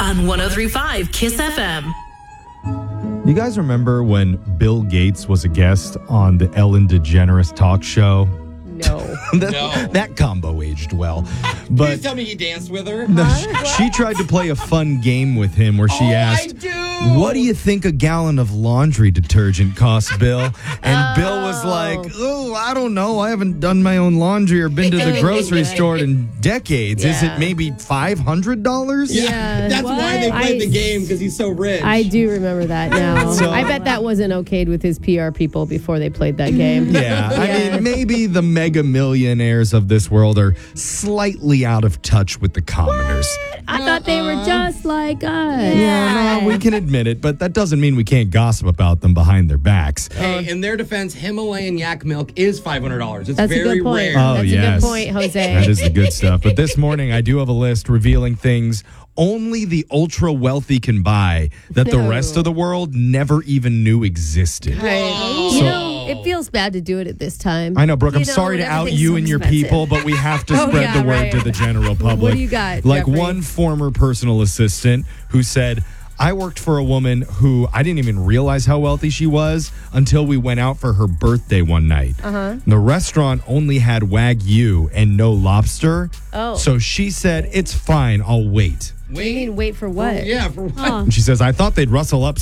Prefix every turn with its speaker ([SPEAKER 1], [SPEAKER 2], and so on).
[SPEAKER 1] on 103.5 Kiss FM.
[SPEAKER 2] You guys remember when Bill Gates was a guest on the Ellen DeGeneres talk show?
[SPEAKER 3] No.
[SPEAKER 2] That combo aged well. But
[SPEAKER 4] Please tell me he danced with her.
[SPEAKER 2] she tried to play a fun game with him where she asked, "What do you think a gallon of laundry detergent costs, Bill?" And Bill was like, "Oh, I don't know. I haven't done my own laundry or been to the grocery store in decades. Is it maybe $500?"
[SPEAKER 3] Yeah.
[SPEAKER 4] That's why they played the game, because he's so rich.
[SPEAKER 3] I do remember that now.
[SPEAKER 2] So-
[SPEAKER 3] I bet that wasn't okayed with his PR people before they played that game.
[SPEAKER 2] Yeah, I mean, maybe the mega millionaires of this world are slightly out of touch with the commoners.
[SPEAKER 3] I thought they were just like us.
[SPEAKER 2] Yeah, we can admit it, but that doesn't mean we can't gossip about them behind their backs.
[SPEAKER 4] Hey, in their defense, Himalayan yak milk is $500. It's
[SPEAKER 3] That's a
[SPEAKER 4] very
[SPEAKER 3] good point.
[SPEAKER 4] rare.
[SPEAKER 2] Oh,
[SPEAKER 3] That's
[SPEAKER 2] yes.
[SPEAKER 3] a good point, Jose.
[SPEAKER 2] That is the good stuff. But this morning, I do have a list revealing things only the ultra wealthy can buy that the rest of the world never even knew existed.
[SPEAKER 3] You know, it feels bad to do it at this time.
[SPEAKER 2] I know, Brooke, I'm
[SPEAKER 3] You know,
[SPEAKER 2] sorry to out
[SPEAKER 3] everything's
[SPEAKER 2] you
[SPEAKER 3] so
[SPEAKER 2] and your
[SPEAKER 3] expensive.
[SPEAKER 2] people, but we have to spread
[SPEAKER 3] yeah,
[SPEAKER 2] the word
[SPEAKER 3] right.
[SPEAKER 2] to the general public.
[SPEAKER 3] What do you got,
[SPEAKER 2] Like
[SPEAKER 3] Jeffrey?
[SPEAKER 2] one former personal assistant who said, "I worked for a woman who I didn't even realize how wealthy she was until we went out for her birthday one night. The restaurant only had Wagyu and no lobster.
[SPEAKER 3] Oh.
[SPEAKER 2] So she said, 'It's fine, I'll wait.'"
[SPEAKER 3] What do you mean, wait for what?
[SPEAKER 4] Yeah, for what?
[SPEAKER 2] And she says, "I thought they'd rustle up